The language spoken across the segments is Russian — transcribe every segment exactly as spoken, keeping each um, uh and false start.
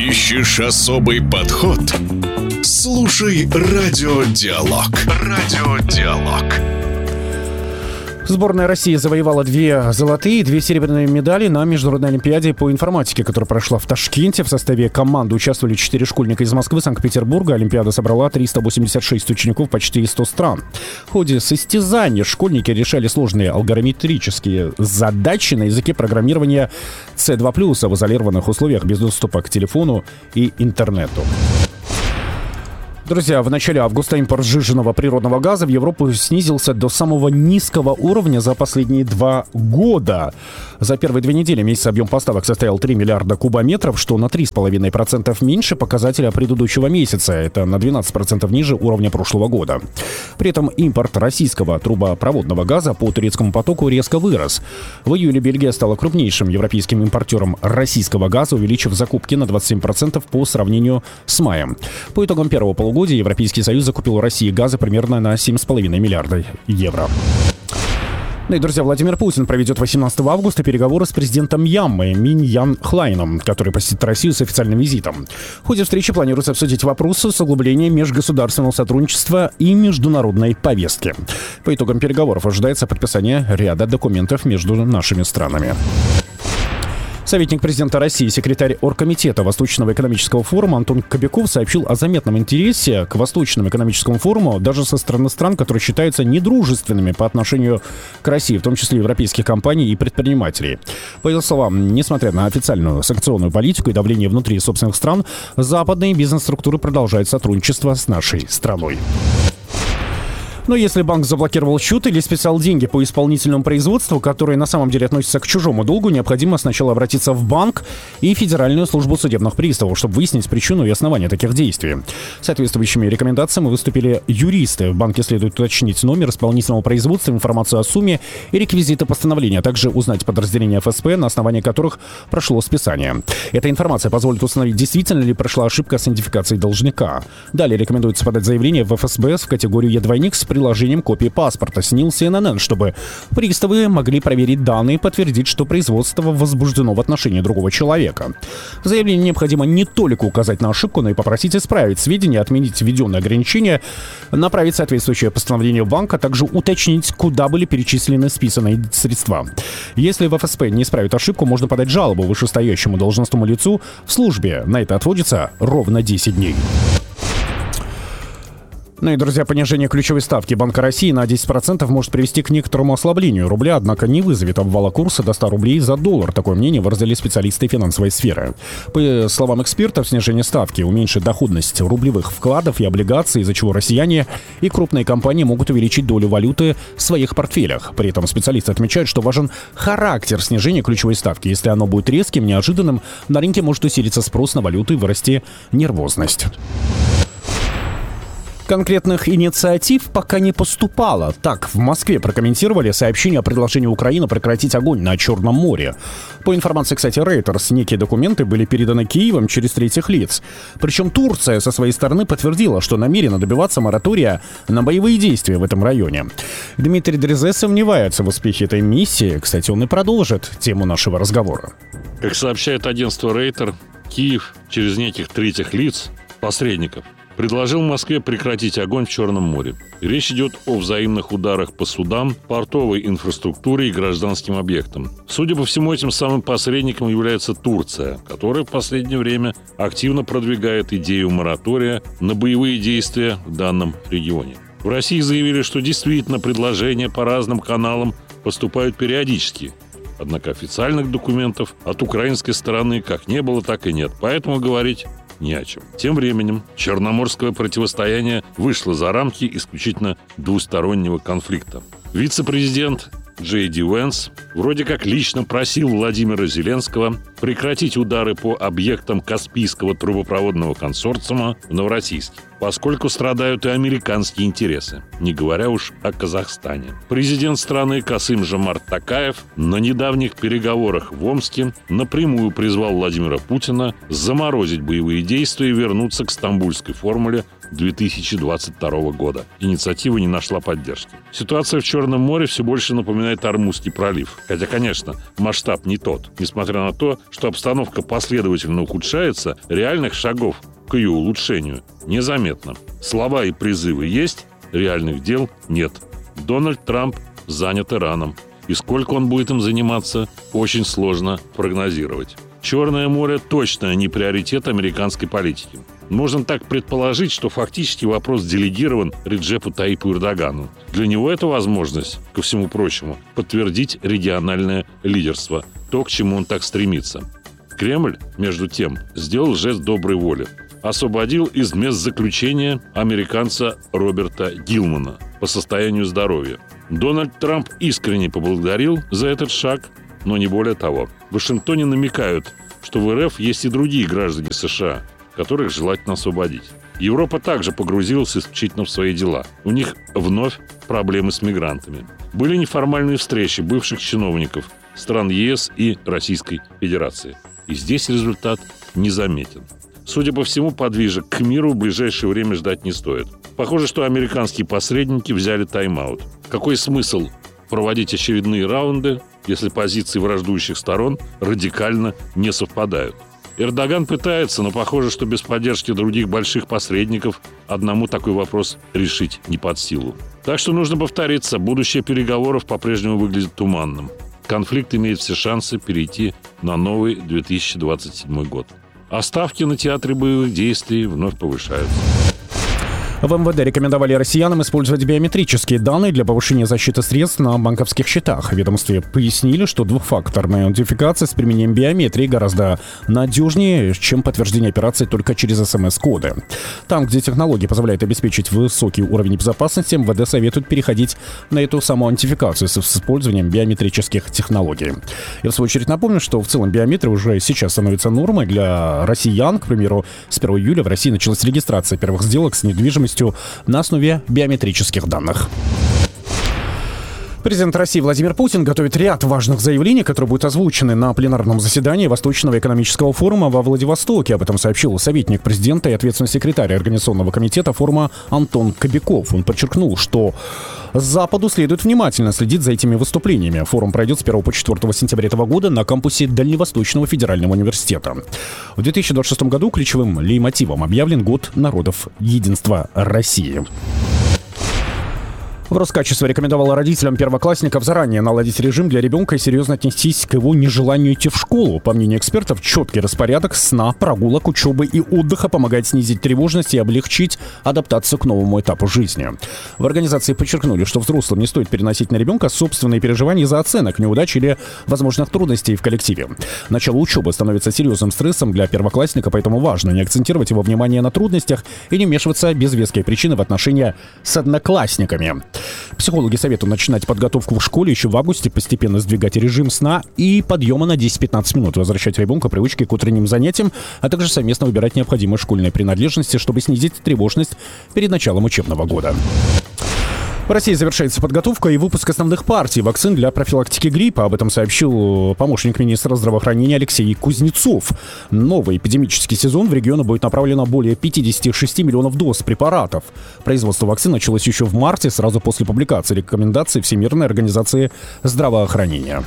Ищешь особый подход? Слушай Радиодиалог. Радиодиалог. Сборная России завоевала две золотые и две серебряные медали на Международной олимпиаде по информатике, которая прошла в Ташкенте. В составе команды участвовали четыре школьника из Москвы, Санкт-Петербурга. Олимпиада собрала триста восемьдесят шесть учеников почти из ста стран. В ходе состязаний школьники решали сложные алгоритмические задачи на языке программирования си два плюс в изолированных условиях без доступа к телефону и интернету. Друзья, в начале августа импорт сжиженного природного газа в Европу снизился до самого низкого уровня за последние два года. За первые две недели месяца объем поставок составил три миллиарда кубометров, что на три с половиной процента меньше показателя предыдущего месяца. Это на двенадцать процентов ниже уровня прошлого года. При этом импорт российского трубопроводного газа по турецкому потоку резко вырос. В июле Бельгия стала крупнейшим европейским импортером российского газа, увеличив закупки на двадцать семь процентов по сравнению с маем. По итогам первого полугодия Европейский Союз закупил у России газа примерно на семь с половиной миллиарда евро. Ну и, друзья, Владимир Путин проведет восемнадцатого августа переговоры с президентом Мьянмы Мин Ян Хлайном, который посетит Россию с официальным визитом. В ходе встречи планируется обсудить вопросы с углублением межгосударственного сотрудничества и международной повестки. По итогам переговоров ожидается подписание ряда документов между нашими странами. Советник президента России, секретарь Оргкомитета Восточного экономического форума Антон Кобяков сообщил о заметном интересе к Восточному экономическому форуму даже со стороны стран, которые считаются недружественными по отношению к России, в том числе европейских компаний и предпринимателей. По его словам, несмотря на официальную санкционную политику и давление внутри собственных стран, западные бизнес-структуры продолжают сотрудничество с нашей страной. Но если банк заблокировал счет или списал деньги по исполнительному производству, которые на самом деле относятся к чужому долгу, необходимо сначала обратиться в банк и Федеральную службу судебных приставов, чтобы выяснить причину и основания таких действий. Соответствующими рекомендациями выступили юристы. В банке следует уточнить номер исполнительного производства, информацию о сумме и реквизиты постановления, а также узнать подразделения эф эс пэ, на основании которых прошло списание. Эта информация позволит установить, действительно ли прошла ошибка с идентификацией должника. Далее рекомендуется подать заявление в эф эс бэ в категорию Е-двойник с приложением копии паспорта с эн ил си эн эн, чтобы приставы могли проверить данные и подтвердить, что производство возбуждено в отношении другого человека. В заявлении необходимо не только указать на ошибку, но и попросить исправить сведения, отменить введенные ограничения, направить соответствующее постановление в банк, а также уточнить, куда были перечислены списанные средства. Если в эф эс пэ не исправит ошибку, можно подать жалобу вышестоящему должностному лицу в службе. На это отводится ровно десять дней. Ну и, друзья, понижение ключевой ставки Банка России на десять процентов может привести к некоторому ослаблению рубля, однако не вызовет обвала курса до ста рублей за доллар. Такое мнение выразили специалисты финансовой сферы. По словам экспертов, снижение ставки уменьшит доходность рублевых вкладов и облигаций, из-за чего россияне и крупные компании могут увеличить долю валюты в своих портфелях. При этом специалисты отмечают, что важен характер снижения ключевой ставки. Если оно будет резким, неожиданным, на рынке может усилиться спрос на валюту и вырасти нервозность. Конкретных инициатив пока не поступало. Так, в Москве прокомментировали сообщение о предложении Украины прекратить огонь на Черном море. По информации, кстати, Reuters, некие документы были переданы Киевом через третьих лиц. Причем Турция со своей стороны подтвердила, что намерена добиваться моратория на боевые действия в этом районе. Дмитрий Дрезе сомневается в успехе этой миссии. Кстати, он и продолжит тему нашего разговора. Как сообщает агентство Reuters, Киев через неких третьих лиц, посредников, предложил Москве прекратить огонь в Черном море. Речь идет о взаимных ударах по судам, портовой инфраструктуре и гражданским объектам. Судя по всему, этим самым посредником является Турция, которая в последнее время активно продвигает идею моратория на боевые действия в данном регионе. В России заявили, что действительно предложения по разным каналам поступают периодически. Однако официальных документов от украинской стороны как не было, так и нет. Поэтому говорить ни о чем. Тем временем черноморское противостояние вышло за рамки исключительно двустороннего конфликта. Вице-президент Джей Ди Вэнс вроде как лично просил Владимира Зеленского прекратить удары по объектам Каспийского трубопроводного консорциума в Новороссийске, поскольку страдают и американские интересы, не говоря уж о Казахстане. Президент страны Касым-Жомарт Токаев на недавних переговорах в Омске напрямую призвал Владимира Путина заморозить боевые действия и вернуться к стамбульской формуле две тысячи двадцать второго года. Инициатива не нашла поддержки. Ситуация в Черном море все больше напоминает Ормузский пролив. Хотя, конечно, масштаб не тот. Несмотря на то, что обстановка последовательно ухудшается, реальных шагов к ее улучшению незаметно. Слова и призывы есть, реальных дел нет. Дональд Трамп занят Ираном. И сколько он будет им заниматься, очень сложно прогнозировать. Черное море точно не приоритет американской политики. Можно так предположить, что фактически вопрос делегирован Реджепу Таипу Эрдогану. Для него это возможность, ко всему прочему, подтвердить региональное лидерство, то, к чему он так стремится. Кремль, между тем, сделал жест доброй воли. Освободил из мест заключения американца Роберта Гилмана по состоянию здоровья. Дональд Трамп искренне поблагодарил за этот шаг, но не более того. В Вашингтоне намекают, что в эр эф есть и другие граждане США, которых желательно освободить. Европа также погрузилась исключительно в свои дела. У них вновь проблемы с мигрантами. Были неформальные встречи бывших чиновников стран е эс и Российской Федерации. И здесь результат незаметен. Судя по всему, подвижек к миру в ближайшее время ждать не стоит. Похоже, что американские посредники взяли тайм-аут. Какой смысл проводить очередные раунды, если позиции враждующих сторон радикально не совпадают? Эрдоган пытается, но похоже, что без поддержки других больших посредников одному такой вопрос решить не под силу. Так что нужно повториться, будущее переговоров по-прежнему выглядит туманным. Конфликт имеет все шансы перейти на новый две тысячи двадцать седьмой год. А ставки на театре боевых действий вновь повышаются. В эм вэ дэ рекомендовали россиянам использовать биометрические данные для повышения защиты средств на банковских счетах. В ведомстве пояснили, что двухфакторная аутентификация с применением биометрии гораздо надежнее, чем подтверждение операции только через эс эм эс-коды. Там, где технология позволяет обеспечить высокий уровень безопасности, эм вэ дэ советует переходить на эту самую аутентификацию с использованием биометрических технологий. Я, в свою очередь, напомню, что в целом биометрия уже сейчас становится нормой для россиян. К примеру, с первого июля в России началась регистрация первых сделок с недвижимостью на основе биометрических данных. Президент России Владимир Путин готовит ряд важных заявлений, которые будут озвучены на пленарном заседании Восточного экономического форума во Владивостоке. Об этом сообщил советник президента и ответственный секретарь Организационного комитета форума Антон Кобяков. Он подчеркнул, что Западу следует внимательно следить за этими выступлениями. Форум пройдет с первого по четвёртое сентября этого года на кампусе Дальневосточного федерального университета. В две тысячи двадцать шестом году ключевым лейтмотивом объявлен Год народов единства России. В Роскачество рекомендовало родителям первоклассников заранее наладить режим для ребенка и серьезно отнестись к его нежеланию идти в школу. По мнению экспертов, четкий распорядок сна, прогулок, учебы и отдыха помогает снизить тревожность и облегчить адаптацию к новому этапу жизни. В организации подчеркнули, что взрослым не стоит переносить на ребенка собственные переживания из-за оценок, неудач или возможных трудностей в коллективе. Начало учебы становится серьезным стрессом для первоклассника, поэтому важно не акцентировать его внимание на трудностях и не вмешиваться без веской причины в отношения с одноклассниками. Психологи советуют начинать подготовку в школе еще в августе, постепенно сдвигать режим сна и подъема на десять-пятнадцать минут, возвращать ребенка привычки к утренним занятиям, а также совместно выбирать необходимые школьные принадлежности, чтобы снизить тревожность перед началом учебного года. В России завершается подготовка и выпуск основных партий вакцин для профилактики гриппа. Об этом сообщил помощник министра здравоохранения Алексей Кузнецов. Новый эпидемический сезон в регионы будет направлено более пятьдесят шесть миллионов доз препаратов. Производство вакцин началось еще в марте, сразу после публикации рекомендаций Всемирной организации здравоохранения.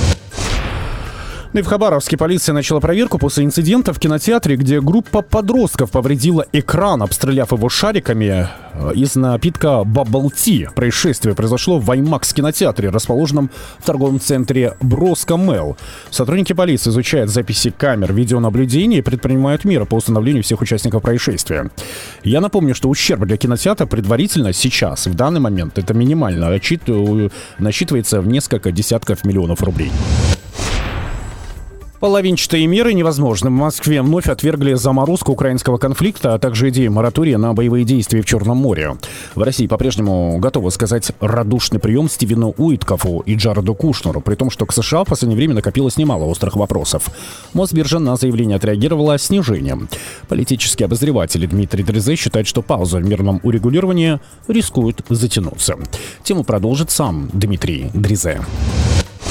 Ну и в Хабаровске полиция начала проверку после инцидента в кинотеатре, где группа подростков повредила экран, обстреляв его шариками из напитка Bubble Tea. Происшествие произошло в IMAX кинотеатре, расположенном в торговом центре Броско Мэл. Сотрудники полиции изучают записи камер видеонаблюдения и предпринимают меры по установлению всех участников происшествия. Я напомню, что ущерб для кинотеатра предварительно сейчас, в данный момент, это минимально, насчитывается в несколько десятков миллионов рублей. Половинчатые меры невозможны. В Москве вновь отвергли заморозку украинского конфликта, а также идею моратория на боевые действия в Черном море. В России по-прежнему готовы сказать радушный прием Стивену Уиткофу и Джареду Кушнеру, при том, что к США в последнее время накопилось немало острых вопросов. Мосбиржа на заявление отреагировала снижением. Политический обозреватель Дмитрий Дрезе считает, что пауза в мирном урегулировании рискует затянуться. Тему продолжит сам Дмитрий Дрезе.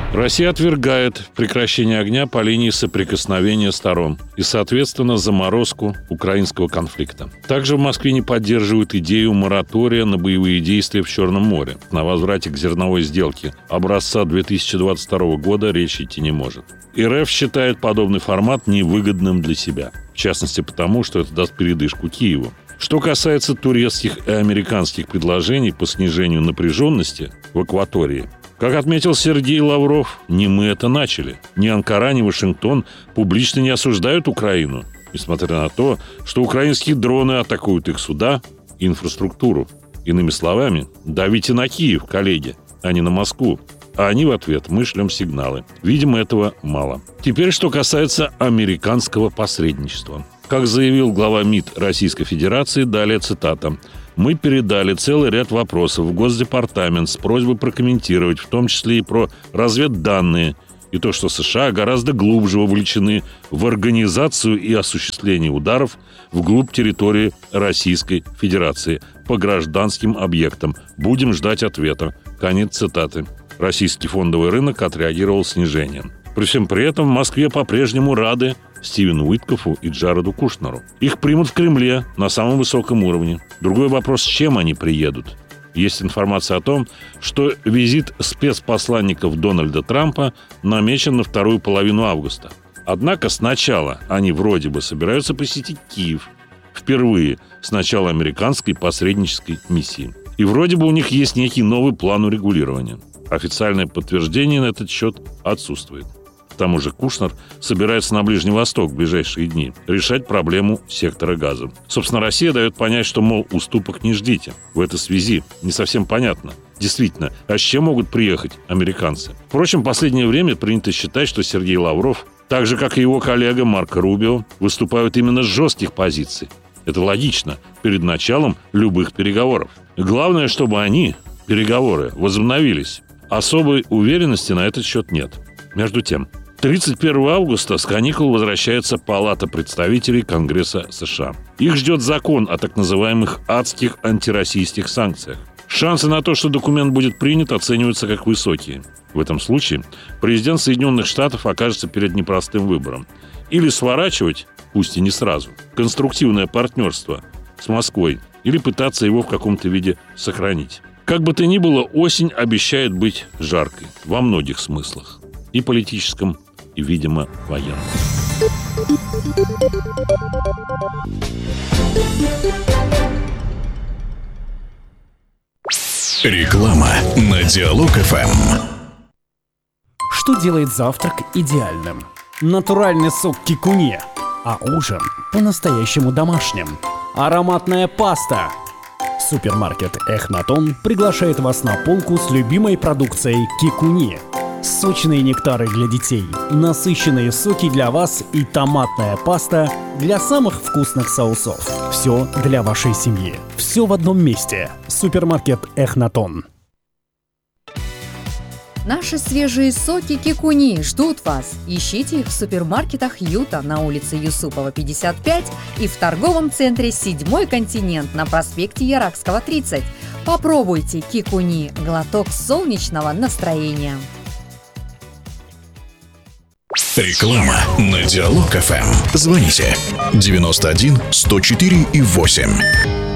Россия отвергает прекращение огня по линии соприкосновения сторон и, соответственно, заморозку украинского конфликта. Также в Москве не поддерживают идею моратория на боевые действия в Черном море. На возврате к зерновой сделке образца две тысячи двадцать второго года речь идти не может. РФ считает подобный формат невыгодным для себя. В частности, потому, что это даст передышку Киеву. Что касается турецких и американских предложений по снижению напряженности в акватории, как отметил Сергей Лавров, не мы это начали. Ни Анкара, ни Вашингтон публично не осуждают Украину, несмотря на то, что украинские дроны атакуют их суда и инфраструктуру. Иными словами, давите на Киев, коллеги, а не на Москву. А они в ответ: мы шлем сигналы. Видимо, этого мало. Теперь, что касается американского посредничества. Как заявил глава МИД Российской Федерации, далее цитата: «Мы передали целый ряд вопросов в Госдепартамент с просьбой прокомментировать, в том числе и про разведданные, и то, что США гораздо глубже вовлечены в организацию и осуществление ударов вглубь территории Российской Федерации по гражданским объектам. Будем ждать ответа». Конец цитаты. Российский фондовый рынок отреагировал снижением. При всем при этом в Москве по-прежнему рады Стивену Уиткофу и Джареду Кушнеру. Их примут в Кремле на самом высоком уровне. Другой вопрос, с чем они приедут. Есть информация о том, что визит спецпосланников Дональда Трампа намечен на вторую половину августа. Однако сначала они вроде бы собираются посетить Киев. Впервые с начала американской посреднической миссии. И вроде бы у них есть некий новый план урегулирования. Официальное подтверждение на этот счет отсутствует. К тому же Кушнер собирается на Ближний Восток в ближайшие дни решать проблему сектора газа. Собственно, Россия дает понять, что, мол, уступок не ждите. В этой связи не совсем понятно. Действительно, а с чем могут приехать американцы? Впрочем, в последнее время принято считать, что Сергей Лавров, так же, как и его коллега Марко Рубио, выступают именно с жестких позиций. Это логично перед началом любых переговоров. Главное, чтобы они, переговоры, возобновились. Особой уверенности на этот счет нет. Между тем, тридцать первого августа с каникул возвращается Палата представителей Конгресса США. Их ждет закон о так называемых адских антироссийских санкциях. Шансы на то, что документ будет принят, оцениваются как высокие. В этом случае президент Соединенных Штатов окажется перед непростым выбором. Или сворачивать, пусть и не сразу, конструктивное партнерство с Москвой, или пытаться его в каком-то виде сохранить. Как бы то ни было, осень обещает быть жаркой во многих смыслах. И политическом, и, видимо, военном. Реклама на Диалог-ФМ. Что делает завтрак идеальным? Натуральный сок кикуне, а ужин по-настоящему домашним. Ароматная паста. Супермаркет «Эхнатон» приглашает вас на полку с любимой продукцией кикуне. Сочные нектары для детей, насыщенные соки для вас и томатная паста для самых вкусных соусов. Все для вашей семьи. Все в одном месте. Супермаркет «Эхнатон». Наши свежие соки кикуни ждут вас. Ищите их в супермаркетах Юта на улице Юсупова, пятьдесят пять и в торговом центре «Седьмой континент» на проспекте Яракского, тридцать. Попробуйте кикуни, глоток солнечного настроения. Реклама на Диалог-ФМ. Звоните девяносто один сто четыре и восемь.